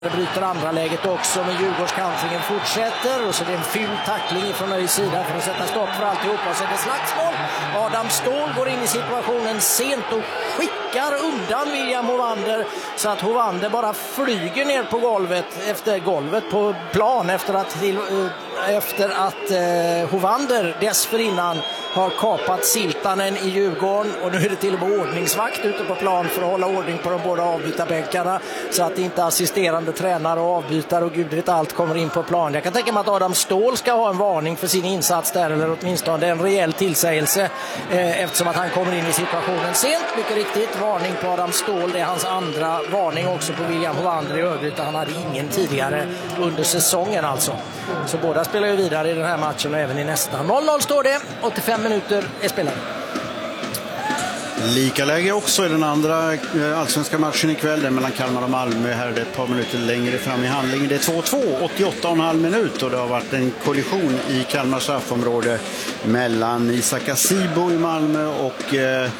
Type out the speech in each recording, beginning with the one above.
Det bryter andra läget också, men Djurgårdskantringen fortsätter och så är det en ful tackling från Öjs sida för att sätta stopp för alltihopa. Och så är det slagsmål. Adam Ståhl går in i situationen sent och skickar undan William Hovander så att Hovander bara flyger ner på golvet på plan efter att Hovander dessförinnan har kapat Siltanen i Djurgården, och nu är det till och med ordningsvakt ute på plan för att hålla ordning på de båda avbytarbänkarna så att inte assisterande tränare och avbytare och gudligt allt kommer in på plan. Jag kan tänka mig att Adam Ståhl ska ha en varning för sin insats där, eller åtminstone en rejäl tillsägelse eftersom att han kommer in i situationen sent. Mycket riktigt, varning på Adam Ståhl. Det är hans andra varning också på William Hovander i övrigt. Han hade ingen tidigare under säsongen alltså. Så båda spelar ju vidare i den här matchen och även i nästa. 0-0 står det, 85 minuter är spelade. Lika läge också i den andra allsvenska matchen ikväll mellan Kalmar och Malmö. Här är det ett par minuter längre fram i handlingen. Det är 2-2, 88,5 minut, och det har varit en kollision i Kalmars straffområde mellan Isak Asibo i Malmö och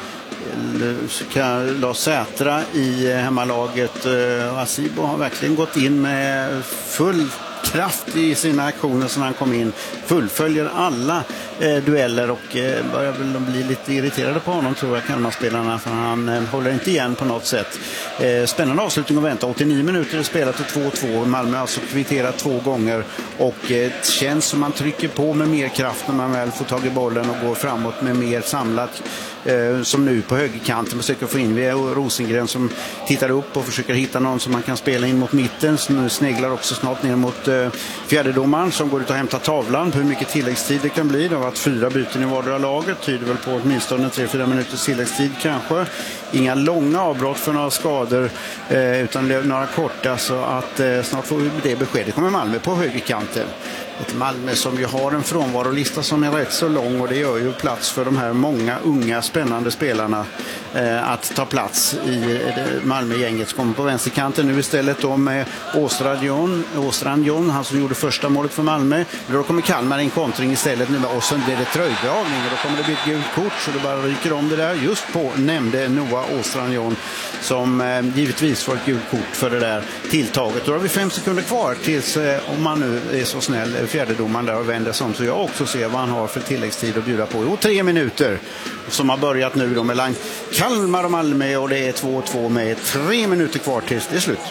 Lars Sätra i hemmalaget. Asibo har verkligen gått in med full kraft i sina aktioner som han kom in, fullföljer alla dueller och börjar väl bli lite irriterade på honom, tror jag, Kalmarspelarna, för han håller inte igen på något sätt. Spännande avslutning att vänta. 89 minuter är spelat och 2-2. Malmö har alltså kvitterat 2 gånger och det känns som man trycker på med mer kraft när man väl får tag i bollen och går framåt med mer samlat, som nu på högerkanten försöker få in via Rosengren som tittar upp och försöker hitta någon som man kan spela in mot mitten. Nu sneglar också snart ner mot fjärdedomaren som går ut och hämtar tavlan på hur mycket tilläggstid det kan bli. Det har varit 4 byten i vardera laget, tyder väl på åtminstone 3-4 minuters tilläggstid kanske. Inga långa avbrott för några skador utan några korta, så att snart får vi det beskedet. Kommer Malmö på högerkanten. Ett Malmö som ju har en frånvarolista som är rätt så lång, och det gör ju plats för de här många unga spännande spelarna att ta plats i Malmö-gänget. Som kommer på vänsterkanten nu istället då med Åstrand John, han som gjorde första målet för Malmö. Då kommer Kalmar i en kontring istället nu, och sen blir det tröjdragning och då kommer det bli ett gult kort, så det bara ryker om det där just på nämnde Noah Åstrand John, som givetvis får ett gult kort för det där tilltaget. Då har vi 5 sekunder kvar tills, om man nu är så snäll, fjärdedomaren där och vänder sig om, så jag också ser vad han har för tilläggstid att bjuda på. Och 3 minuter som har börjat nu då mellan Kalmar och Malmö, och det är 2-2 med 3 minuter kvar tills det är slut.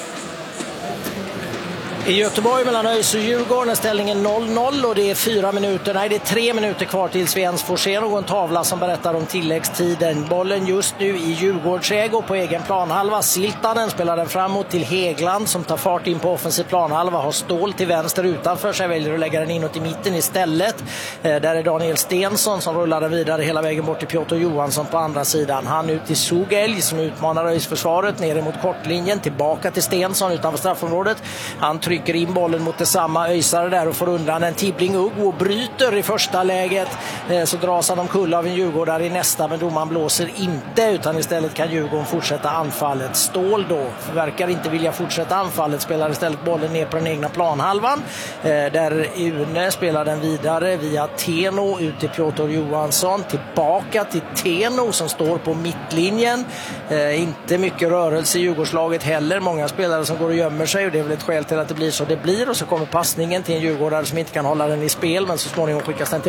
I Göteborg mellan Öjs och Djurgården är ställningen 0-0 och det är 3 minuter kvar tills vi ens får se någon tavla som berättar om tilläggstiden. Bollen just nu i Djurgårdsägo på egen planhalva. Siltanen spelar den framåt till Hegland som tar fart in på offensiv planhalva. Har Ståhl till vänster utanför sig, väljer att lägga den inåt i mitten istället. Där är Daniel Stensson som rullar den vidare hela vägen bort till Piotr Johansson på andra sidan. Han ut till Sogelj som utmanar Öjsförsvaret ner mot kortlinjen, tillbaka till Stensson utanför straffområdet. Han trycker in bollen mot detsamma öjsare där och får undan en Tibbling Ugg och bryter i första läget. Så dras han omkull av en Djurgårdare i nästa, men domaren blåser inte, utan istället kan Djurgården fortsätta anfallet. Ståhl då verkar inte vilja fortsätta anfallet, spelar istället bollen ner på den egna planhalvan. Där Une spelar den vidare via Teno ut till Piotr Johansson, tillbaka till Teno som står på mittlinjen. Inte mycket rörelse i Djurgårdslaget heller, många spelare som går och gömmer sig, och det är väl ett skäl till att det blir så det blir. Och så kommer passningen till en Djurgårdare som inte kan hålla den i spel, men så småningom skickas den till